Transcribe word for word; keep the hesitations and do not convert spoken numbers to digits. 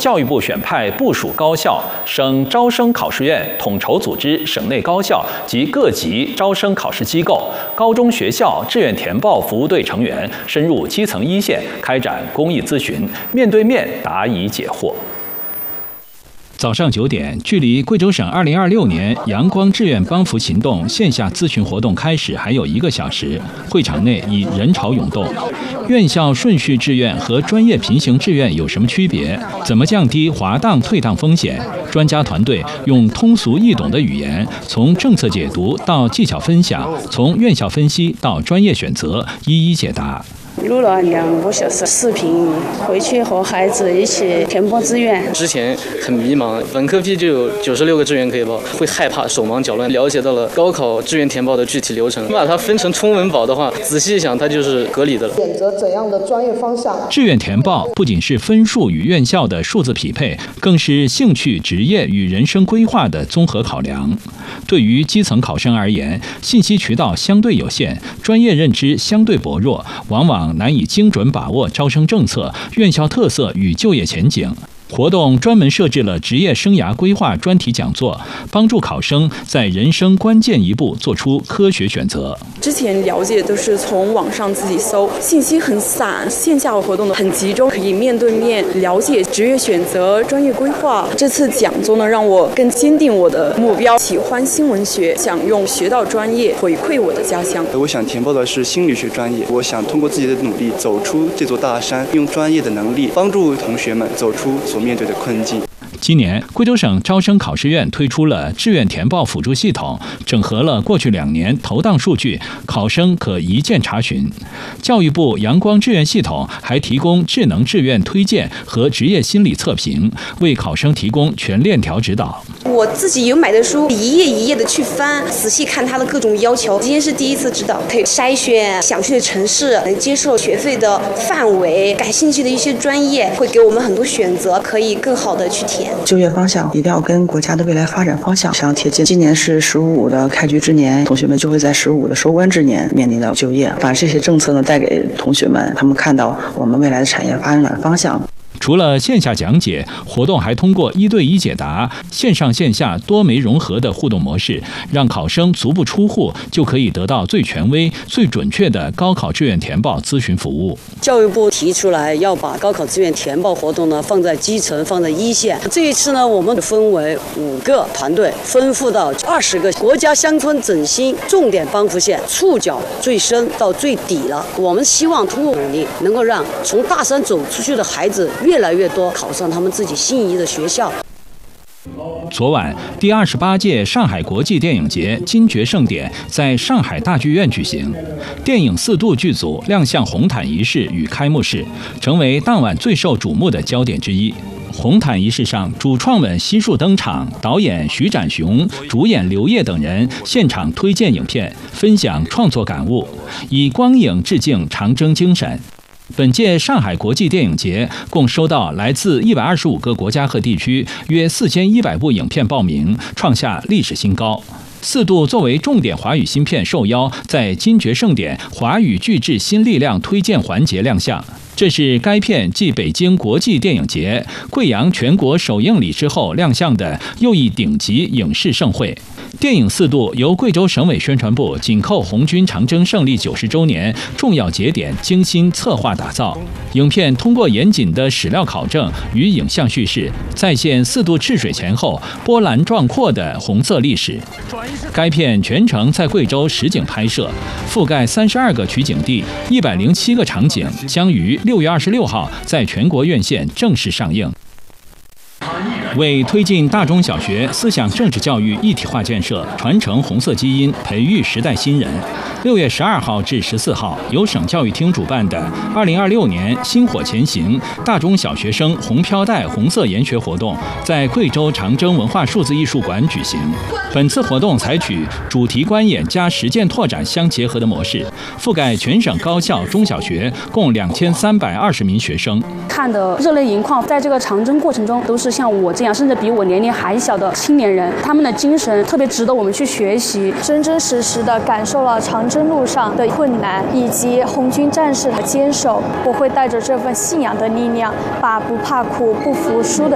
教育部选派部属高校、省招生考试院统筹组织省内高校及各级招生考试机构、高中学校志愿填报服务队成员深入基层一线，开展公益咨询，面对面答疑解惑。早上九点，距离贵州省二零二六年阳光志愿帮扶行动线下咨询活动开始还有一个小时，会场内已人潮涌动。院校顺序志愿和专业平行志愿有什么区别？怎么降低滑档退档风险？专家团队用通俗易懂的语言，从政策解读到技巧分享，从院校分析到专业选择，一一解答。 录了两个小时视频，回去和孩子一起填报志愿。 之前很迷茫，本科批就有九十六个志愿可以报，会害怕手忙脚乱。了解到了高考志愿填报的具体流程，把它分成冲文保的话，仔细一想，它就是合理的了。 选择怎样的专业方向？ 志愿填报不仅是分数与院校的数字匹配，更是兴趣、职业与人生规划的综合考量。对于基层考生而言，信息渠道相对有限，专业认知相对薄弱，往往难以精准把握招生政策、院校特色与就业前景。活动专门设置了职业生涯规划专题讲座，帮助考生在人生关键一步做出科学选择。 之前了解都是从网上自己搜，信息很散，线下活动的很集中，可以面对面了解职业选择、专业规划。这次讲座呢，让我更坚定我的目标，喜欢新闻学，想用学到专业回馈我的家乡。 我想填报的是心理学专业，我想通过自己的努力走出这座大山，用专业的能力帮助同学们走出所面对的困境。 今年，贵州省招生考试院推出了志愿填报辅助系统，整合了过去两年投档数据，考生可一键查询。教育部阳光志愿系统还提供智能志愿推荐和职业心理测评，为考生提供全链条指导。 我自己有买的书，一页一页的去翻，仔细看它的各种要求。今天是第一次知道，可以筛选想去的城市，能接受学费的范围，感兴趣的一些专业，会给我们很多选择，可以更好的去填。 就业方向一定要跟国家的未来发展方向相贴近。今年是“十五五”的开局之年，同学们就会在“十五五”的收官之年面临到就业，把这些政策呢带给同学们，他们看到我们未来的产业发展的方向。 除了线下讲解，活动还通过一对一解答、线上线下多媒融合的互动模式，让考生足不出户就可以得到最权威、最准确的高考志愿填报咨询服务。 教育部提出来要把高考志愿填报活动呢放在基层、放在一线。这一次呢，我们分为五个团队，分赴到二十个国家乡村振兴重点帮扶线，触角最深到最底了。我们希望通过努力，能够让从大山走出去的孩子越来越多，考上他们自己心仪的学校。 昨晚，第二十八届上海国际电影节金爵盛典在上海大剧院举行，电影《四渡》剧组亮相红毯仪式与开幕式，成为当晚最受瞩目的焦点之一。红毯仪式上，主创们悉数登场，导演徐展雄、主演刘烨等人现场推荐影片，分享创作感悟，以光影致敬长征精神。本届上海国际电影节共收到来自一百二十五个国家和地区约四千一百部影片报名，创下历史新高。四渡作为重点华语新片受邀在金爵盛典华语巨制新力量推荐环节亮相。这是该片继北京国际电影节、贵阳全国首映礼之后亮相的又一顶级影视盛会。电影《四渡》由贵州省委宣传部紧扣红军长征胜利九十周年重要节点精心策划打造。影片通过严谨的史料考证与影像叙事，再现四渡治水前后波澜壮阔的红色历史。该片全程在贵州实景拍摄，覆盖三十二个取景地、一百零七个场景，将于六月二十六号在全国院线正式上映。为推进大中小学思想政治教育一体化建设，传承红色基因，培育时代新人，六月十二号至十四号，由省教育厅主办的二零二六年薪火前行大中小学生红飘带红色研学活动在贵州长征文化数字艺术馆举行。本次活动采取主题观演加实践拓展相结合的模式，覆盖全省高校中小学共两千三百二十名学生。 看的热泪盈眶，在这个长征过程中，都是像我这样甚至比我年龄还小的青年人，他们的精神特别值得我们去学习， 真真实实的感受了长征路上的困难以及红军战士的坚守。我会带着这份信仰的力量，把不怕苦、不服输的